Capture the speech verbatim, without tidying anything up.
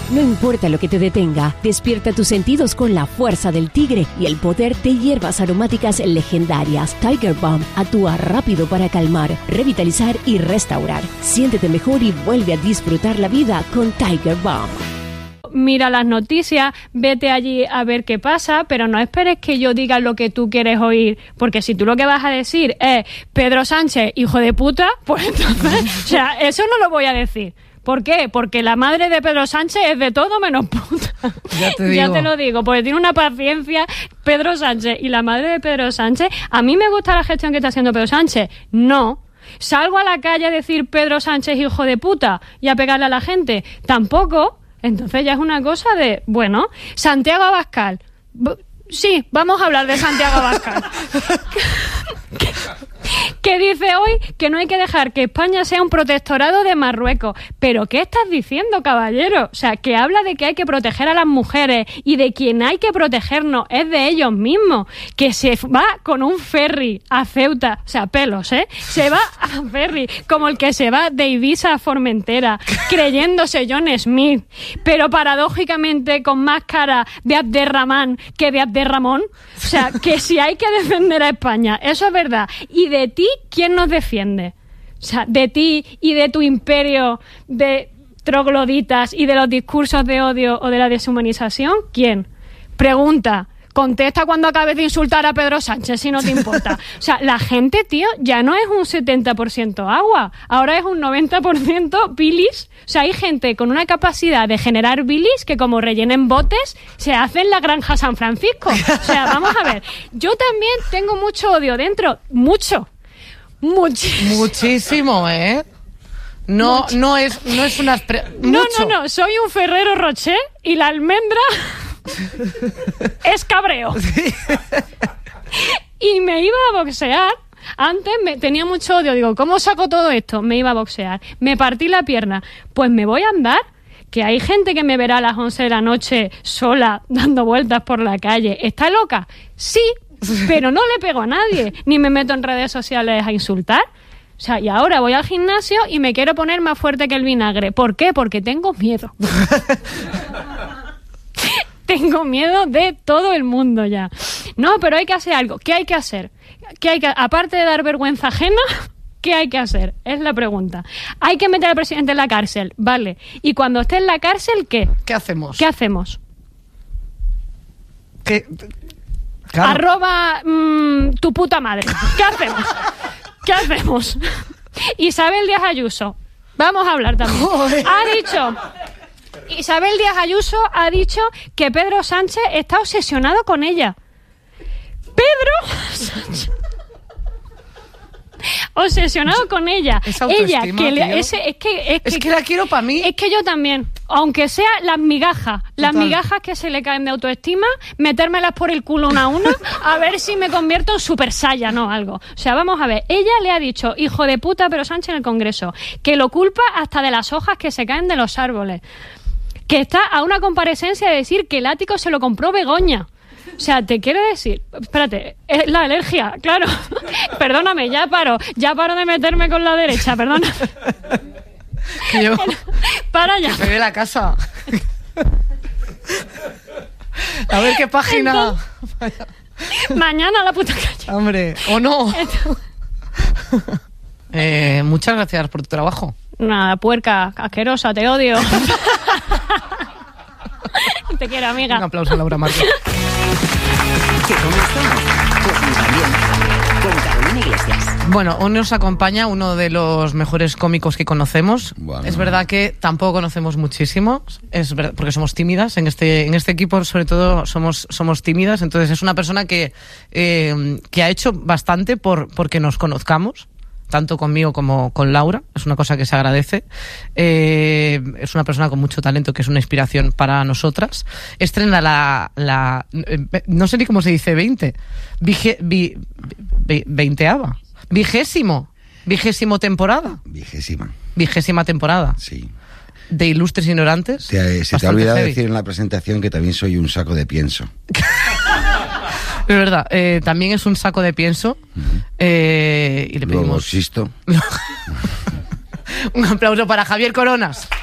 No importa lo que te detenga, despierta tus sentidos con la fuerza del tigre y el poder de hierbas aromáticas legendarias. Tiger Balm actúa rápido para calmar, revitalizar y restaurar. Siéntete mejor y vuelve a disfrutar la vida con Tiger Balm. Mira las noticias, vete allí a ver qué pasa, pero no esperes que yo diga lo que tú quieres oír, porque si tú lo que vas a decir es Pedro Sánchez, hijo de puta, pues entonces, o sea, eso no lo voy a decir. ¿Por qué? Porque la madre de Pedro Sánchez es de todo menos puta. Ya te digo. Ya te lo digo, porque tiene una paciencia Pedro Sánchez y la madre de Pedro Sánchez. ¿A mí me gusta la gestión que está haciendo Pedro Sánchez? No. ¿Salgo a la calle a decir Pedro Sánchez hijo de puta y a pegarle a la gente? Tampoco. Entonces ya es una cosa de, bueno, Santiago Abascal. Sí, vamos a hablar de Santiago Abascal. Que dice hoy que no hay que dejar que España sea un protectorado de Marruecos. ¿Pero qué estás diciendo, caballero? O sea, que habla de que hay que proteger a las mujeres y de quien hay que protegernos es de ellos mismos. Que se va con un ferry a Ceuta, o sea, pelos, ¿eh? Se va a ferry como el que se va de Ibiza a Formentera, creyéndose John Smith, pero paradójicamente con más cara de Abderramán que de Abderramón. O sea, que si hay que defender a España, eso es verdad. Y de ti, ¿quién nos defiende? O sea, de ti y de tu imperio de trogloditas y de los discursos de odio o de la deshumanización, ¿quién? Pregunta. Contesta cuando acabes de insultar a Pedro Sánchez, si no te importa. O sea, la gente, tío, ya no es un setenta por ciento agua, ahora es un noventa por ciento bilis. O sea, hay gente con una capacidad de generar bilis que como rellenen botes, se hace en la granja San Francisco. O sea, vamos a ver. Yo también tengo mucho odio dentro. Mucho. Muchísimo. Muchísimo, ¿eh? No, Mucho. no es, no es una... Pre- no, mucho. no, no. Soy un Ferrero Rocher y la almendra... es cabreo. Sí. Y me iba a boxear. Antes me tenía mucho odio. Digo, ¿cómo saco todo esto? Me iba a boxear. Me partí la pierna. Pues me voy a andar. Que hay gente que me verá a las once de la noche sola dando vueltas por la calle. ¿Está loca? Sí, pero no le pego a nadie. Ni me meto en redes sociales a insultar. O sea, y ahora voy al gimnasio y me quiero poner más fuerte que el vinagre. ¿Por qué? Porque tengo miedo. Tengo miedo de todo el mundo ya. No, pero hay que hacer algo. ¿Qué hay que hacer? ¿Qué hay que, aparte de dar vergüenza ajena, ¿qué hay que hacer? Es la pregunta. Hay que meter al presidente en la cárcel, vale. Y cuando esté en la cárcel, ¿qué? ¿Qué hacemos? ¿Qué hacemos? ¿Qué? Claro. Arroba mmm, tu puta madre. ¿Qué hacemos? ¿Qué hacemos? Isabel Díaz Ayuso. Vamos a hablar también. Joder. Ha dicho... Isabel Díaz Ayuso ha dicho que Pedro Sánchez está obsesionado con ella. Pedro Sánchez. Obsesionado con ella. Ella que le, ese, es que es que, es que la quiero para mí. Es que yo también, aunque sea las migajas, Total. las migajas que se le caen de autoestima, metérmelas por el culo una a una, a ver si me convierto en super saya, no algo. O sea, vamos a ver, ella le ha dicho hijo de puta a Pedro Sánchez en el Congreso, que lo culpa hasta de las hojas que se caen de los árboles, que está a una comparecencia de decir que el ático se lo compró Begoña. O sea, te quiero decir... Espérate, es la alergia, claro. Perdóname, ya paro. Ya paro de meterme con la derecha, perdona. Que yo, Para ya. Que se ve la casa. A ver qué página. Entonces, mañana a la puta calle. Hombre, o no. eh, muchas gracias por tu trabajo. Nada, puerca, asquerosa, te odio. Te quiero, amiga. Un aplauso a Laura Marco. ¿Que cómo estamos? Pues muy bien. Con Carolina Iglesias. Bueno, hoy nos acompaña uno de los mejores cómicos que conocemos. Bueno. Es verdad que tampoco conocemos muchísimo, es verdad, porque somos tímidas. En este en este equipo, sobre todo, somos somos tímidas. Entonces, es una persona que, eh, que ha hecho bastante por porque nos conozcamos, tanto conmigo como con Laura. Es una cosa que se agradece. Eh, es una persona con mucho talento, que es una inspiración para nosotras. Estrena la... la eh, no sé ni cómo se dice veinte. Vige, vi, vi, veinteava. Vigésimo. Vigésimo temporada. Vigésima. Vigésima temporada. Sí. De Ilustres Ignorantes. Te, se te ha olvidado decir en la presentación que también soy un saco de pienso. Es verdad, eh, también es un saco de pienso. Uh-huh. eh, y le pedimos... Luego existo. Un aplauso para Javier Coronas.